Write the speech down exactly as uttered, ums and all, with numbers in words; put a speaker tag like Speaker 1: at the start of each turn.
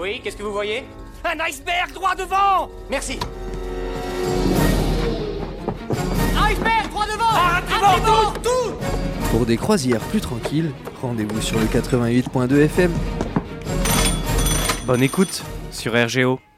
Speaker 1: Oui, qu'est-ce que vous voyez? Un iceberg droit devant! Merci. Iceberg droit devant! Arrêtez-vous tout!
Speaker 2: Pour des croisières plus tranquilles, rendez-vous sur le quatre-vingt-huit point deux F M.
Speaker 3: Bonne écoute sur R G O.